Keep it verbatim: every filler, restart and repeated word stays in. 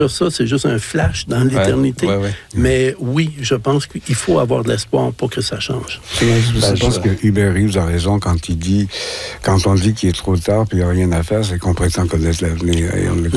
Ça, c'est juste un flash dans l'éternité. Ouais, ouais, ouais. Mais oui, je pense qu'il faut avoir de l'espoir pour que ça change. Je pense que Hubert Reeves a raison quand il dit, quand on dit qu'il est trop tard puis il n'y a rien à faire, c'est qu'on prétend connaître l'avenir et on ne le